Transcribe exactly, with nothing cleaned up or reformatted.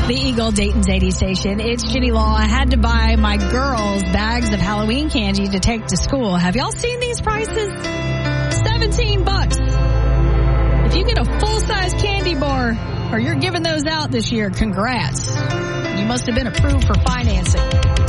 The Eagle, Dayton's eighty station. It's Ginny Law. I had to buy my girls bags of Halloween candy to take to school. Have y'all seen these prices? seventeen bucks. If you get a full-size candy bar or you're giving those out this year, congrats. You must have been approved for financing.